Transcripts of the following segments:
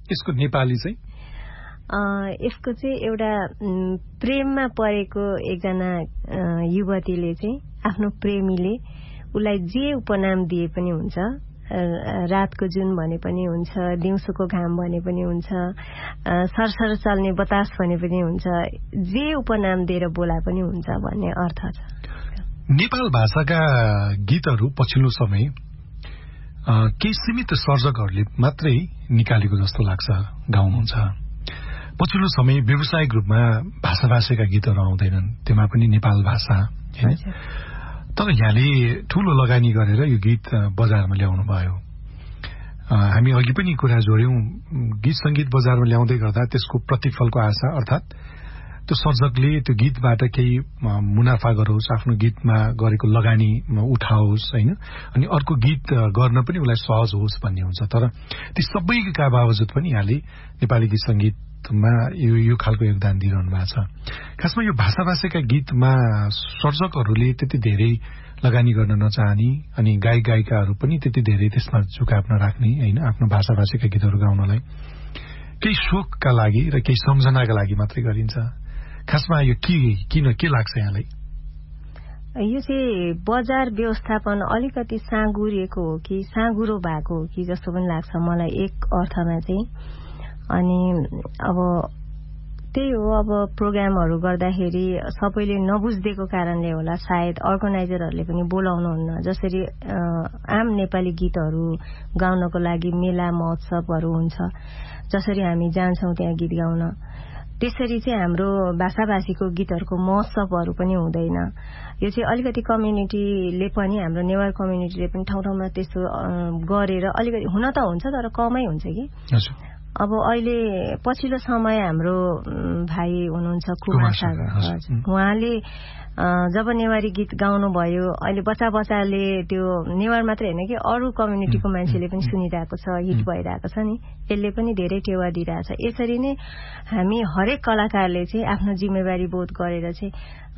यसको नेपाली चाहिँ यसको चाहिँ एउटा प्रेममा परेको एकजना युवतीले चाहिँ आफ्नो प्रेमीले उसलाई जे उपनाम दिए पनि हुन्छ, रातको जुन भने पनि हुन्छ, दिउँसोको घाम भने पनि हुन्छ, सरसर चल्ने बतास भने पनि हुन्छ, जे उपनाम दिएर बोला पनि हुन्छ भन्ने अर्थ छ। नेपाल भाषाका गीतहरू पछिल्लो समय केही सीमित सर्जकहरूले मात्रै निकालेको जस्तो लाग्छ गाउनुहुन्छ। पछिल्लो समय व्यावसायिक रूपमा भाषाभाषीका गीतहरू आउँदैनन्, त्यसमा पनि नेपाल भाषा हैन। तर यहाँले ठूलो लगानी गरेर यो गीत बजारमा ल्याउनु भयो। हामी अघि पनि कुरा जोड्यौं, गीत संगीत बजारमा ल्याउँदै गर्दा त्यसको प्रतिफलको आशा, अर्थात् त्यो सर्जकले त्यो गीतबाट केही मुनाफा गरोस्, आफ्नो गीतमा गरेको लगानी उठाओस् हैन, अनि अर्को गीत गर्न पनि उसलाई सहज होस् भन्ने हुन्छ। तर ती सबैका बावजुद पनि यहाँले नेपाली गीत संगीतमा यो खालको योगदान दिइरहनु भएको छ। खासमा यो भाषाभाषीका गीतमा सर्जकहरूले त्यति धेरै लगानी गर्न नचाहने अनि गायक गायिकाहरू पनि त्यति धेरै त्यसमा झुकाव नराख्ने हैन, आफ्नो भाषाभाषीका गीतहरू गाउनलाई केही शोकका लागि र केही सम्झनाका लागि मात्रै गरिन्छ। खासमा यो के लाग्छ यहाँलाई? यो चाहिँ बजार व्यवस्थापन अलिकति साँगुरिएको हो कि साँगुरो भएको हो कि जस्तो पनि लाग्छ मलाई एक अर्थमा चाहिँ। अनि अब त्यही हो, अब प्रोग्रामहरू गर्दाखेरि सबैले नबुझ्देको कारणले होला सायद अर्गनाइजरहरूले पनि बोलाउनुहुन्न। जसरी आम नेपाली गीतहरू गाउनको लागि मेला महोत्सवहरू हुन्छ, जसरी हामी जान्छौं त्यहाँ गीत गाउन, त्यसरी चाहिँ हाम्रो भाषाभाषीको गीतहरूको महोत्सवहरू पनि हुँदैन। यो चाहिँ अलिकति कम्युनिटीले पनि, हाम्रो नेवार कम्युनिटीले पनि ठाउँ ठाउँमा त्यस्तो गरेर अलिकति हुन त हुन्छ तर कमै हुन्छ कि। अब अहिले पछिल्लो समय हाम्रो भाइ हुनुहुन्छ कुमार सागर, उहाँले जब नेवारी गीत गाउनु भयो, अहिले बच्चा बच्चाले त्यो नेवार मात्रै हैन कि अरू कम्युनिटीको मान्छेले पनि सुनिरहेको छ, हिट भइरहेको छ नि, यसले पनि धेरै टेवा दिइरहेछ। यसरी नै हामी हरेक कलाकारले चाहिँ आफ्नो जिम्मेवारी बोध गरेर चाहिँ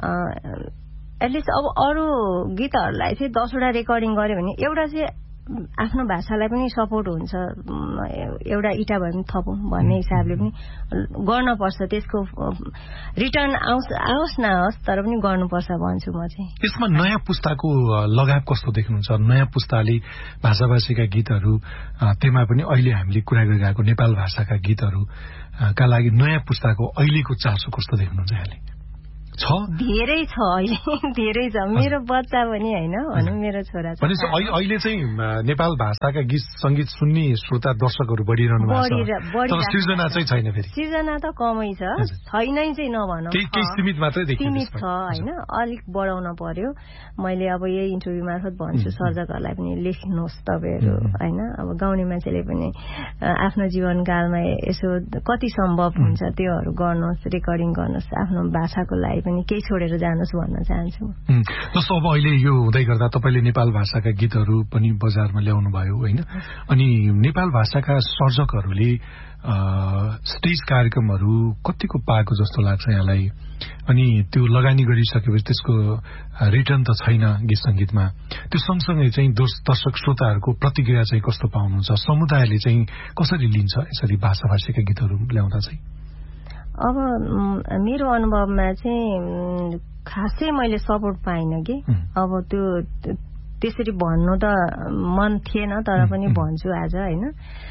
एटलिस्ट अब अरू गीतहरूलाई चाहिँ 10 वटा रेकर्डिङ गर्यो भने एउटा चाहिँ आफ्नो भाषालाई पनि सपोर्ट हुन्छ, एउटा इटा भए पनि थपौं भन्ने हिसाबले पनि गर्नुपर्छ। त्यसको रिटर्न आओस् नआओस् तर पनि गर्नुपर्छ भन्छु म चाहिँ। यसमा नयाँ पुस्ताको लगाव कस्तो देख्नुहुन्छ? नयाँ पुस्ताले भाषाभाषीका गीतहरू, त्यसमा पनि अहिले हामीले कुरा गरिरहेको नेपाल भाषाका गीतहरूका लागि नयाँ पुस्ताको अहिलेको चासो कस्तो देख्नुहुन्छ यहाँले? धेरै छ अहिले, धेरै छ। मेरो बच्चा पनि हैन भनौं, मेरो छोरा छ। भनेपछि अहिले चाहिँ नेपाल भाषाका गीत संगीत सुन्ने श्रोता दर्शकहरू बढिरहनु भएको छ, तर सृजना चाहिँ छैन। फेरि सृजना त कमै छ, छैनै चाहिँ नभनौं, केही सीमित मात्रै देखिन्छ। सीमित छ हैन, अलिक बढाउन पर्यो। मैले अब यही इन्टरभ्यु मार्फत भन्छु सर्जकहरूलाई पनि, लेख्नुहोस् तपाईहरु हैन। अब गाउने मान्छेले पनि आफ्नो जीवनकालमा यसो कति सम्भव हुन्छ त्योहरू गर्नुहोस्, रेकर्डिङ गर्नुहोस्, आफ्नो भाषाको लागि पनि केही छोडेर जानुहोस् भन्न चाहन्छु। जस्तो अब अहिले यो हुँदै गर्दा तपाईले नेपाल भाषाका गीतहरू पनि बजारमा ल्याउनु भयो हैन, अनि नेपाल भाषाका सर्जकहरूले स्टेज कार्यक्रमहरू कतिको पाएको जस्तो लाग्छ यहाँलाई? अनि त्यो लगानी गरिसकेपछि त्यसको रिटर्न त छैन गीत संगीतमा, त्यो सँगसँगै चाहिँ दर्शक श्रोताहरूको प्रतिक्रिया चाहिँ कस्तो पाउनुहुन्छ? समुदायले चाहिँ कसरी लिन्छ यसरी भाषाभाषीका गीतहरू ल्याउँदा चाहिँ? अब मेरो अनुभवमा चाहिँ खासै मैले सपोर्ट पाइनँ कि। अब त्यो त्यसरी भन्नु त मन थिएन, तर पनि भन्छु आज हैन।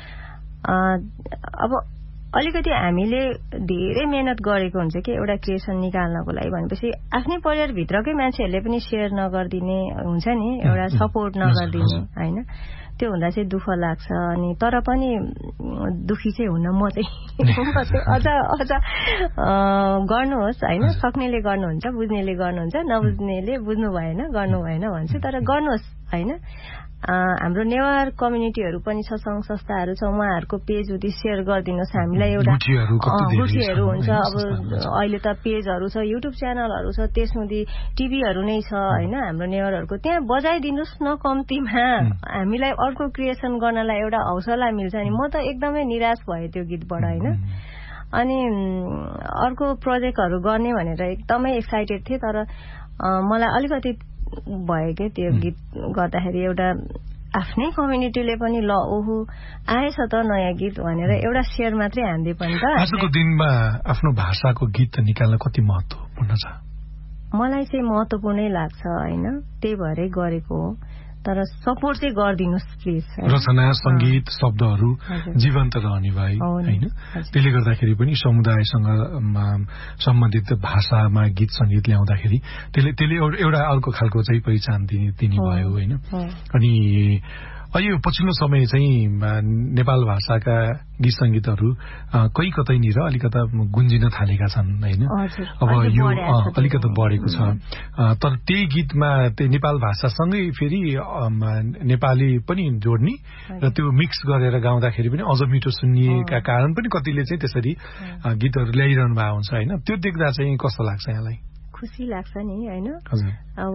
अब अलिकति हामीले धेरै मेहनत गरेको हुन्छ कि एउटा क्रिएसन निकाल्नको लागि, भनेपछि आफ्नै परिवारभित्रकै मान्छेहरूले पनि सेयर नगर्दिने हुन्छ नि, एउटा सपोर्ट नगर्दिने हैन, त्यो हुँदा चाहिँ दुःख लाग्छ। अनि तर पनि दुखी चाहिँ हुन म चाहिँ अझ गर्नुहोस् हैन, सक्नेले गर्नुहुन्छ, बुझ्नेले गर्नुहुन्छ, नबुझ्नेले बुझ्नु भएन गर्नु भएन भन्छु, तर गर्नुहोस् हैन। हाम्रो नेवार कम्युनिटीहरू पनि छ, संघ संस्थाहरू छ, उहाँहरूको पेज उति सेयर गरिदिनुहोस्। हामीलाई एउटा गुठीहरू हुन्छ, अब अहिले त पेजहरू छ, युट्युब च्यानलहरू छ, त्यसमुदी टिभीहरू नै छ हैन, हाम्रो नेवारहरूको त्यहाँ बजाइदिनुहोस् न कम्तीमा, हामीलाई अर्को क्रिएसन गर्नलाई एउटा हौसला मिल्छ नि। म त एकदमै निराश भएँ त्यो गीतबाट हैन। अनि अर्को प्रोजेक्टहरू गर्ने भनेर एकदमै एक्साइटेड थिएँ, तर मलाई अलिकति भयो के त्यो गीत गर्दाखेरि एउटा आफ्नै कम्युनिटीले पनि ल ओहो आएछ त नयाँ गीत भनेर एउटा शेयर मात्रै हान्दे पनि त आजको दिनमा आफ्नो भाषाको गीत निकाल्न कति महत्त्वपूर्ण छ? मलाई चाहिँ महत्त्वपूर्णै लाग्छ हैन, त्यही भएरै गरेको हो। तर सपोर्ट चाहिँ गरिदिनुस् प्लिज। रचना, संगीत, शब्दहरू जीवन्त रहने भए हैन, त्यसले गर्दाखेरि पनि समुदायसँग सम्बन्धित भाषामा गीत संगीत ल्याउँदाखेरि त्यसले एउटा अर्को खालको चाहिँ पहिचान दिने भयो हैन। अनि यो पछिल्लो समय चाहिँ नेपाल भाषाका गीत संगीतहरू कहीँ कतैनिर अलिकता गुन्जिन थालेका छन् हैन। अब यो अलिकता बढेको छ, तर त्यही गीतमा त्यही नेपाल भाषासँगै फेरि नेपाली पनि जोड्ने र त्यो मिक्स गरेर गाउँदाखेरि पनि अझ मिठो सुन्निएका कारण पनि कतिले चाहिँ त्यसरी गीतहरू ल्याइरहनु भएको हुन्छ हैन। त्यो देख्दा चाहिँ कस्तो लाग्छ यहाँलाई? खुसी लाग्छ नि हैन। अब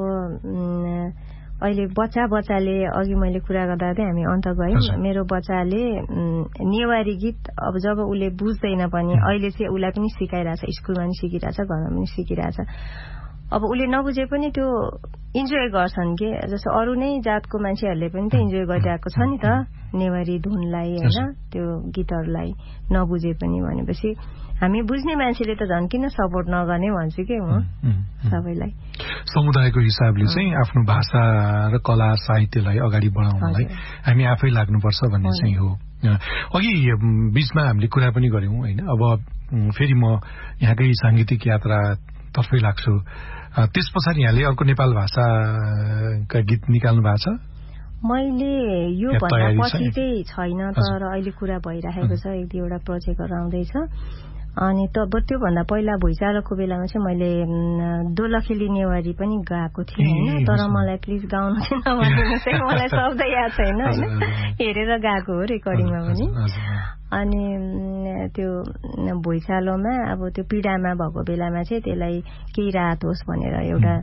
अहिले बच्चाले अघि मैले कुरा गर्दा चाहिँ हामी अन्त गयौँ, मेरो बच्चाले नेवारी गीत अब जब उसले बुझ्दैन पनि अहिले चाहिँ उसलाई पनि सिकाइरहेछ, स्कुलमा पनि सिकिरहेछ, घरमा पनि सिकिरहेछ। अब उसले नबुझे पनि त्यो इन्जोय गर्छन् के, जस्तो अरू नै जातको मान्छेहरूले पनि त इन्जोय गरिरहेको छ नि त नेवारी धुनलाई हैन, त्यो गीतहरूलाई नबुझे पनि। भनेपछि हामी बुझ्ने मान्छेले त झन् किन सपोर्ट नगर्ने भन्छु के म सबैलाई। समुदायको हिसाबले चाहिँ आफ्नो भाषा र कला साहित्यलाई अगाडि बढाउनलाई हामी आफै लाग्नुपर्छ भन्ने चाहिँ हो। अघि बीचमा हामीले कुरा पनि गर्यौं हैन। अब फेरि म यहाँकै सांगीतिक यात्रा तर्फै लाग्छु। त्यस पछाडि यहाँले अर्को नेपाल भाषाका गीत निकाल्नु भएको छ? मैले यो भन्दा पछि चाहिँ छैन, तर अहिले कुरा भइरहेको छ, एक दुईवटा प्रोजेक्टहरू आउँदैछ। अनि त्योभन्दा पहिला भुइँचालोको बेलामा चाहिँ मैले दोलखेली नेवारी पनि गाएको थिएँ हैन। तर मलाई प्लिज गाउनु चाहिँ नभनिदिनुहोस् है, मलाई शब्द याद छैन हैन, हेरेर गाएको हो रेकर्डिङमा पनि। अनि त्यो भुइँचालोमा अब त्यो पीडामा भएको बेलामा चाहिँ त्यसलाई केही राहत होस् भनेर एउटा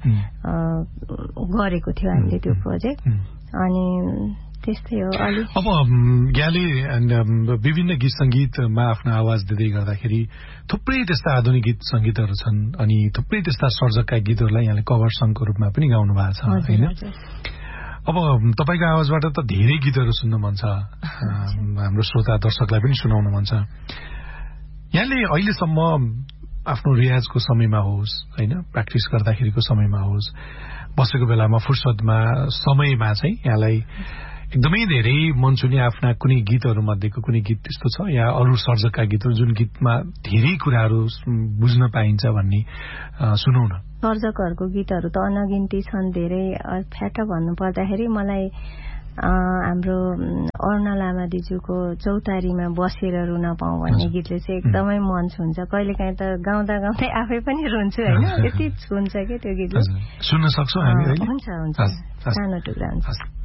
गरेको थियो हामीले त्यो प्रोजेक्ट। अनि त्यस्तै हो अलि। अब यहाँले विभिन्न गीत संगीतमा आफ्नो आवाज दिँदै गर्दाखेरि थुप्रै त्यस्ता आधुनिक गीत संगीतहरू छन्, अनि थुप्रै त्यस्ता सर्जकका गीतहरूलाई यहाँले कभर सङको रूपमा पनि गाउनु भएको छ हैन। अब तपाईको आवाजबाट त धेरै गीतहरू सुन्न मन छ, हाम्रो श्रोता दर्शकलाई पनि सुनाउन मन छ। यहाँले अहिलेसम्म आफ्नो रियाजको समयमा होस् हैन, प्र्याक्टिस गर्दाखेरिको समयमा होस्, बसेको बेलामा फुर्सदमा समयमा चाहिँ यहाँलाई एकदमै धेरै मन छुने आफ्ना कुनै गीतहरू मध्येको कुनै गीत त्यस्तो छ या अरू सर्जकका गीतहरू जुन गीतमा धेरै कुराहरू बुझ्न पाइन्छ भन्ने सुनौ न। सर्जकहरूको गीतहरू त अनगिन्ती छन् धेरै। फ्याट भन्नु पर्दाखेरि मलाई हाम्रो अरुणा लामा दिजुको चौतारीमा बसेर रुन पाऊँ भन्ने गीतले चाहिँ एकदमै मन छुन्छ। कहिलेकाहीँ त गाउँदा गाउँदै आफै पनि रुन्छु हैन, यति छुन्छ के त्यो गीतले। सुन्न सक्छौँ हामी अहिले? हुन्छ हुन्छ, सानो टुक्रा हुन्छ।